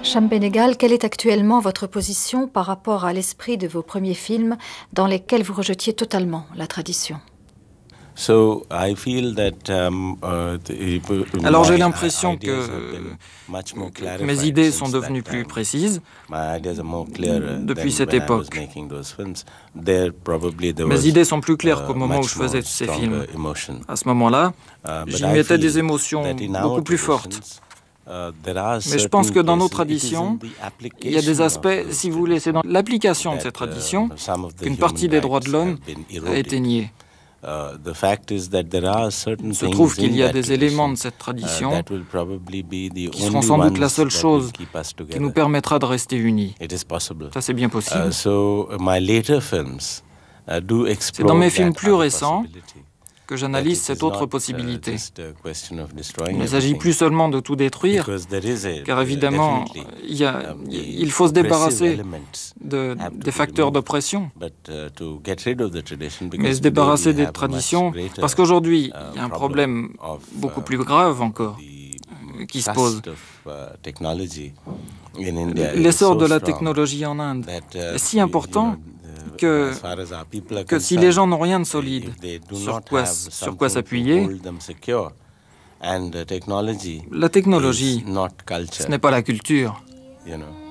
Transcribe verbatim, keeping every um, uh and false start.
Cham Benegal, quelle est actuellement votre position par rapport à l'esprit de vos premiers films dans lesquels vous rejetiez totalement la tradition? So, I feel that, um, uh, the, Alors j'ai l'impression que, que mes idées sont devenues plus précises depuis cette époque. Mes idées sont plus claires qu'au moment où je faisais ces films. À ce moment-là, j'y mettais des émotions beaucoup plus fortes. Mais je pense que dans nos traditions, il y a des aspects, si vous voulez, c'est dans l'application de ces traditions qu'une partie des droits de l'homme a été niée. Il se trouve qu'il y a des éléments de cette tradition qui seront sans doute la seule chose qui nous permettra de rester unis. Ça, c'est bien possible. C'est dans mes films plus récents que j'analyse cette autre possibilité. Il ne s'agit plus seulement de tout détruire, car évidemment, il, y a, il faut se débarrasser de, des facteurs d'oppression, mais se débarrasser des traditions, parce qu'aujourd'hui, il y a un problème beaucoup plus grave encore qui se pose. L'essor de la technologie en Inde est si important Que, que si les gens n'ont rien de solide sur quoi, sur quoi s'appuyer, la technologie, ce n'est pas la culture.